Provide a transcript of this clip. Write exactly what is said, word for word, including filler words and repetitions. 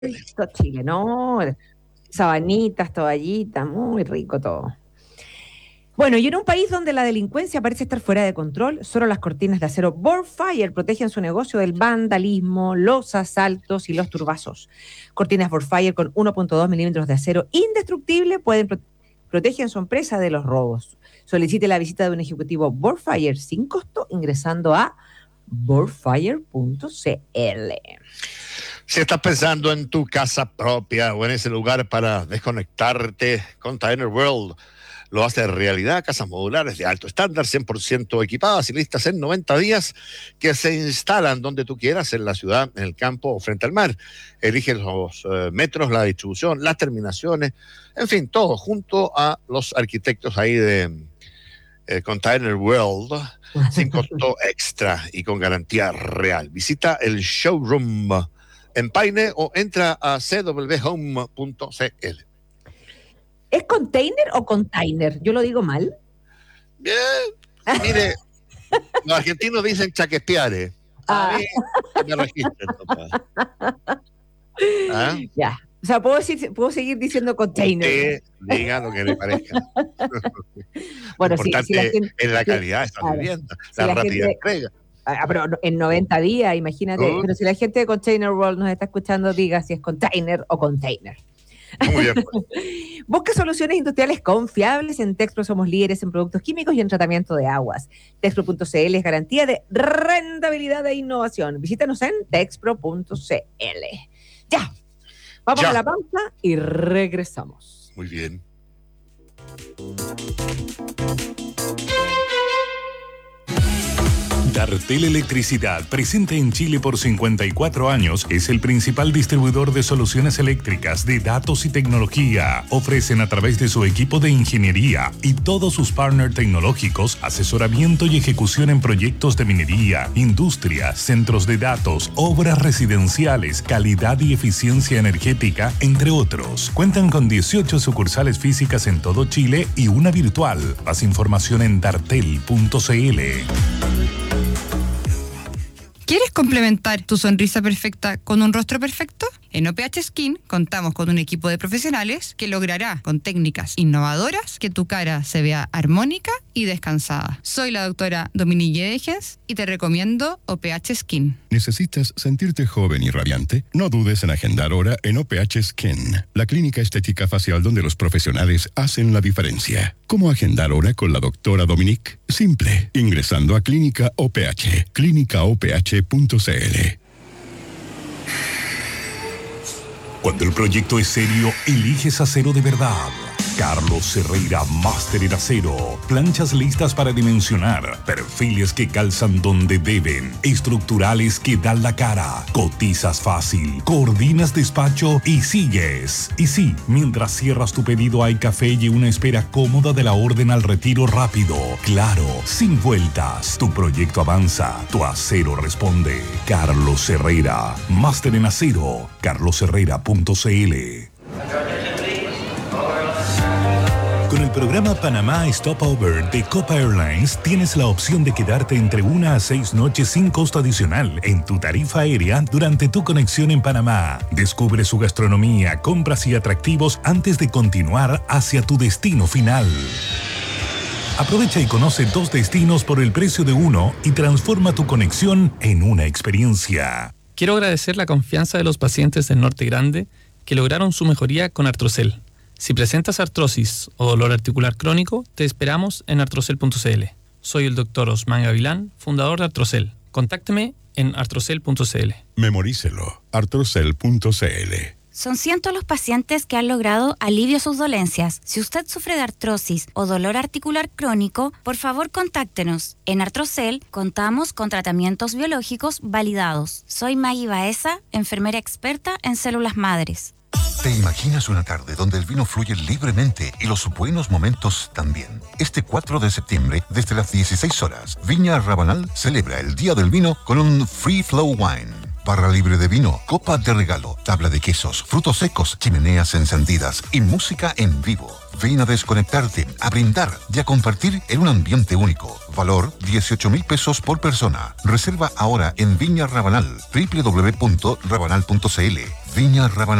rico Chile, ¿no? Sabanitas, toallitas, muy rico todo. Bueno, y en un país donde la delincuencia parece estar fuera de control, solo las cortinas de acero Borfire protegen su negocio del vandalismo, los asaltos y los turbazos. Cortinas Borfire con uno punto dos milímetros de acero indestructible pueden pro- protegen su empresa de los robos. Solicite la visita de un ejecutivo Borfire sin costo ingresando a borfire punto c l. Si estás pensando en tu casa propia o en ese lugar para desconectarte, Container World lo hace realidad. Casas modulares de alto estándar, cien por ciento equipadas y listas en noventa días, que se instalan donde tú quieras, en la ciudad, en el campo o frente al mar. Elige los eh, metros, la distribución, las terminaciones, en fin, todo junto a los arquitectos ahí de eh, Container World, sin costo extra y con garantía real. Visita el showroom en Paine o entra a c w home punto c l. ¿Es container o container? Yo lo digo mal. Bien, mire, los argentinos dicen chaquespiare. A Ah. mí me registren, papá. ¿Ah? Ya. O sea, puedo, decir, puedo seguir diciendo container. Que diga lo que le parezca. Bueno, lo sí, importante si la gente, es la sí, calidad de esta claro. vivienda, Si la, la rápida gente- entrega. Ah, pero no- en noventa días, imagínate. Uh. Pero si la gente de Container World nos está escuchando, diga si es container o container. Muy bien. Pues. Busca soluciones industriales confiables. En Texpro somos líderes en productos químicos y en tratamiento de aguas. Texpro punto c l es garantía de rentabilidad e innovación. Visítanos en texpro punto c l. Ya. Vamos Ya. a la pausa y regresamos. Muy bien. Dartel Electricidad, presente en Chile por cincuenta y cuatro años, es el principal distribuidor de soluciones eléctricas, de datos y tecnología. Ofrecen a través de su equipo de ingeniería y todos sus partners tecnológicos asesoramiento y ejecución en proyectos de minería, industria, centros de datos, obras residenciales, calidad y eficiencia energética, entre otros. Cuentan con dieciocho sucursales físicas en todo Chile y una virtual. Más información en dartel punto c l. ¿Quieres complementar tu sonrisa perfecta con un rostro perfecto? En O P H Skin contamos con un equipo de profesionales que logrará, con técnicas innovadoras, que tu cara se vea armónica y descansada. Soy la doctora Dominique Degens y te recomiendo O P H Skin. ¿Necesitas sentirte joven y radiante? No dudes en agendar hora en O P H Skin, la clínica estética facial donde los profesionales hacen la diferencia. ¿Cómo agendar hora con la doctora Dominique? Simple, ingresando a Clínica O P H, clínica o p h punto c l. Cuando el proyecto es serio, eliges acero de verdad. Carlos Herrera, máster en acero. Planchas listas para dimensionar. Perfiles que calzan donde deben. Estructurales que dan la cara. Cotizas fácil. Coordinas despacho y sigues. Y sí, mientras cierras tu pedido hay café y una espera cómoda de la orden al retiro rápido. Claro, sin vueltas. Tu proyecto avanza. Tu acero responde. Carlos Herrera, máster en acero. carlos herrera punto c l. Con el programa Panamá Stopover de Copa Airlines tienes la opción de quedarte entre una a seis noches sin costo adicional en tu tarifa aérea durante tu conexión en Panamá. Descubre su gastronomía, compras y atractivos antes de continuar hacia tu destino final. Aprovecha y conoce dos destinos por el precio de uno y transforma tu conexión en una experiencia. Quiero agradecer la confianza de los pacientes del Norte Grande que lograron su mejoría con Artrocel. Si presentas artrosis o dolor articular crónico, te esperamos en artrocel punto c l. Soy el doctor Osman Gavilán, fundador de Artrocel. Contácteme en artrocel punto c l. Memorícelo, artrocel punto c l. Son cientos los pacientes que han logrado alivio a sus dolencias. Si usted sufre de artrosis o dolor articular crónico, por favor contáctenos. En Artrocel contamos con tratamientos biológicos validados. Soy Maggie Baeza, enfermera experta en células madres. ¿Te imaginas una tarde donde el vino fluye libremente y los buenos momentos también? Este cuatro de septiembre, desde las dieciséis horas, Viña Rabanal celebra el Día del Vino con un Free Flow Wine. Barra libre de vino, copa de regalo, tabla de quesos, frutos secos, chimeneas encendidas y música en vivo. Ven a desconectarte, a brindar y a compartir en un ambiente único. Valor dieciocho mil pesos por persona. Reserva ahora en Viña Rabanal, doble u doble u doble u punto rabanal punto c l. Viña Rabanal.